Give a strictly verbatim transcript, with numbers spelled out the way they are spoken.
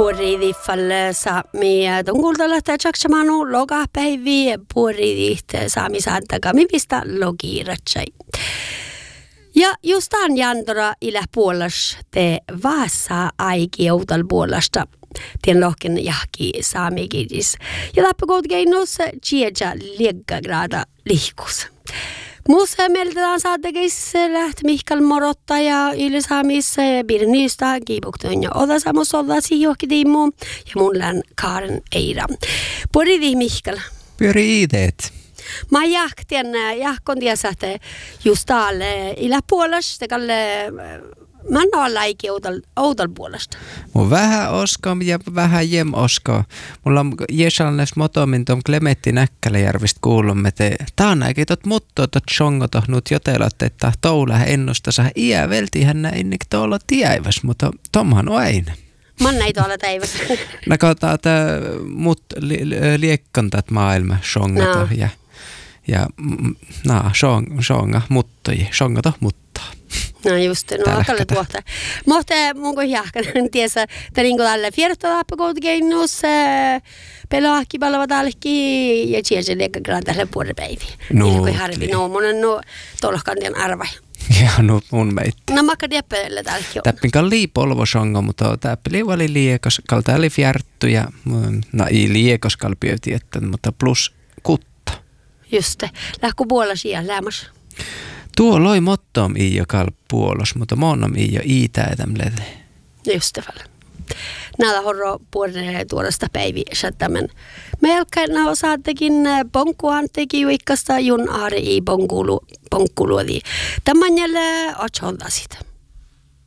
puoridi falle saami tongultalla tajaksamanu logapäivi puoridit saami saantaga mivistä logiiratsai. Ja justaan jantora ilä puolas te vaasa aiki outal puolasta. Tien lohken jahki saamikidis. Ja lappakout keinus tjeja lieggagrada lihkus. Muussa meiltetään saatekis läht Mihkal Morotta ja Ylisaamis Birnystä kiipuktuun ja odasamus odasi johkitiimu ja mun län Kaaren Eira. Puolidi Mihkal. Pyöri ideet. Mä jahtien jahkon tiesä, että just täällä iläpuolesta tekalle mä en ole laiki outal puolesta. Mun vähän oska ja vähän jem oska. Mulla on jesalnes motomin ton Klemetti Näkkäläjärvistä kuulumme, että taana eikä tot mutto tot shongoto nyt jotelat, että toula ennustansa iä veltihän näin innik tuolla tiäiväs, mutta tomhan on aina. Mä näin tuolla täiväs. Nä katsotaan, että mut li, li, liekkantat maailma shongoto no. ja ja na shong shonga muttoi shongoto muttaa. No just, no akalle tuota. Mutta mun kun jahkan tiesä, että niin kuin tälle fiertoappakout keinus pelahki palava talki ja tiesä liekka graan tälle puolipäivi. No. Niin kuin harvi, no mun on no tolkandian arvai. Ja no mun meitti. No makka dieppeelle talki on. Täppin lii polvosongo, mutta täppili oli liekos, kalta oli fierttu ja no ei liekos kalpiöti, että mutta plus kutta. Just, lähku puolella sijaan lämmäs. Tuo loi mottom i joka puolos, mutta monom i jo iitä etämlede. Just det fall. Näillä horro puolelle tuosta päivi sättämän. Melkein osaattekin bonkuan teki juikkasta jun aari i bonkulu bonkuluodi. Tämän jälle otson tasit.